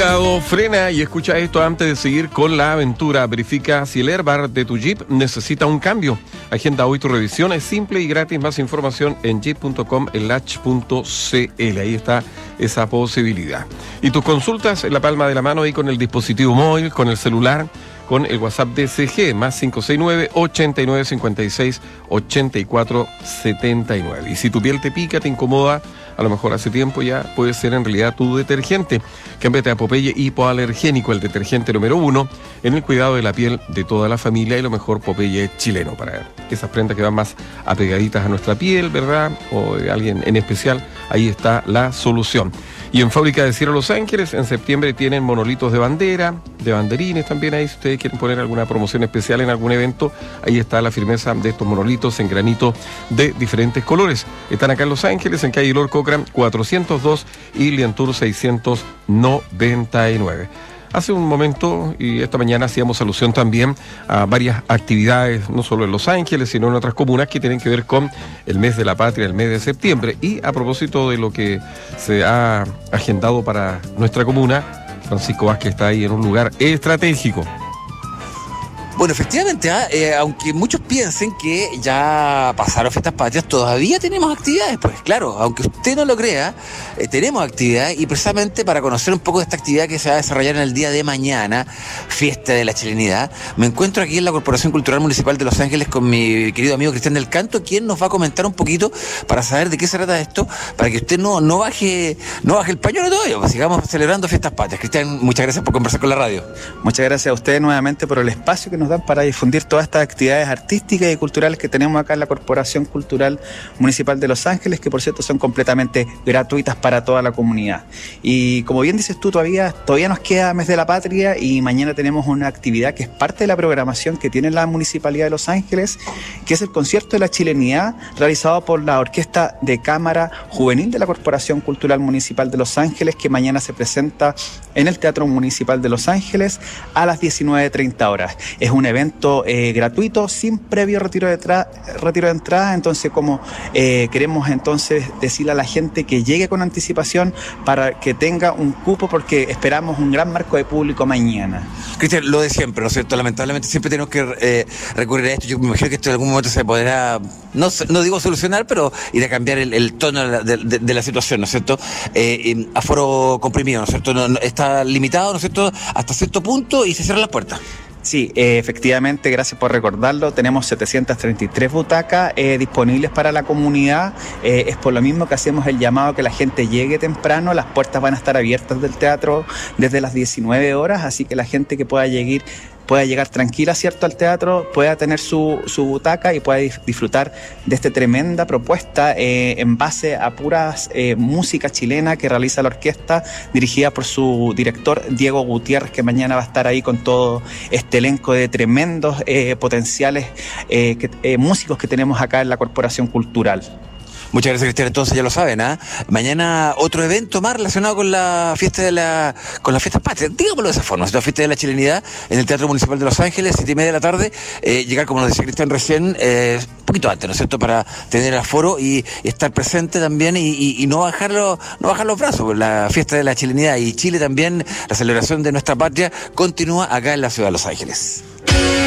Cuidado, frena y escucha esto antes de seguir con la aventura. Verifica si el airbag de tu Jeep necesita un cambio. Agenda hoy tu revisión, es simple y gratis. Más información en jeep.com/cl. Ahí está esa posibilidad. Y tus consultas en la palma de la mano ahí con el dispositivo móvil, con el celular, con el WhatsApp de CG, más 569-8956-8479. Y si tu piel te pica, te incomoda, a lo mejor hace tiempo ya, puede ser en realidad tu detergente. Cámbiate a Popeye Hipoalergénico, el detergente número 1 en el cuidado de la piel de toda la familia, y lo mejor Popeye chileno, para esas prendas que van más apegaditas a nuestra piel, ¿verdad? O de alguien en especial, ahí está la solución. Y en Fábrica de Cierre Los Ángeles, en septiembre tienen monolitos de bandera, de banderines también ahí, si ustedes quieren poner alguna promoción especial en algún evento, ahí está la firmeza de estos monolitos en granito de diferentes colores. Están acá en Los Ángeles, en calle Lord Cochrane 402 y Liantour 699. Hace un momento y esta mañana hacíamos alusión también a varias actividades, no solo en Los Ángeles, sino en otras comunas que tienen que ver con el mes de la patria, el mes de septiembre. Y a propósito de lo que se ha agendado para nuestra comuna, Francisco Vázquez está ahí en un lugar estratégico. Bueno, efectivamente, aunque muchos piensen que ya pasaron fiestas patrias, todavía tenemos actividades. Pues claro, aunque usted no lo crea, tenemos actividades, y precisamente para conocer un poco de esta actividad que se va a desarrollar en el día de mañana, Fiesta de la Chilenidad, me encuentro aquí en la Corporación Cultural Municipal de Los Ángeles con mi querido amigo Cristian del Canto, quien nos va a comentar un poquito para saber de qué se trata esto, para que usted no baje el pañuelo todavía, pues sigamos celebrando fiestas patrias. Cristian, muchas gracias por conversar con la radio. Muchas gracias a ustedes nuevamente por el espacio que nos dan para difundir todas estas actividades artísticas y culturales que tenemos acá en la Corporación Cultural Municipal de Los Ángeles, que por cierto son completamente gratuitas para toda la comunidad. Y como bien dices tú, todavía nos queda Mes de la Patria, y mañana tenemos una actividad que es parte de la programación que tiene la Municipalidad de Los Ángeles, que es el Concierto de la Chilenidad, realizado por la Orquesta de Cámara Juvenil de la Corporación Cultural Municipal de Los Ángeles, que mañana se presenta en el Teatro Municipal de Los Ángeles a las 19:30 horas. Es un evento gratuito, sin previo retiro de entrada. Entonces, como queremos entonces decirle a la gente que llegue con anticipación para que tenga un cupo, porque esperamos un gran marco de público mañana. Cristian, lo de siempre, ¿no es cierto? Lamentablemente siempre tenemos que recurrir a esto. Yo me imagino que esto en algún momento se podrá, no digo solucionar, pero ir a cambiar el tono de la situación, ¿no es cierto? Aforo comprimido, ¿no es cierto? No, está limitado, ¿no es cierto?, hasta cierto punto, y se cierran las puertas. Sí, efectivamente, gracias por recordarlo. Tenemos 733 butacas disponibles para la comunidad. Es por lo mismo que hacemos el llamado a que la gente llegue temprano. Las puertas van a estar abiertas del teatro desde las 19 horas, así que la gente que pueda llegar tranquila, ¿cierto?, al teatro, pueda tener su butaca y pueda disfrutar de esta tremenda propuesta en base a puras música chilena que realiza la orquesta, dirigida por su director Diego Gutiérrez, que mañana va a estar ahí con todo este elenco de tremendos potenciales músicos que tenemos acá en la Corporación Cultural. Muchas gracias, Cristian. Entonces ya lo saben, mañana otro evento más relacionado con la fiesta con las fiestas patrias, digámoslo de esa forma, la fiesta de la chilenidad en el Teatro Municipal de Los Ángeles, 7:30 de la tarde, llegar, como nos decía Cristian recién, un poquito antes, ¿no es cierto?, para tener el aforo y estar presente también y no bajar los brazos. La fiesta de la chilenidad y Chile también, la celebración de nuestra patria, continúa acá en la ciudad de Los Ángeles.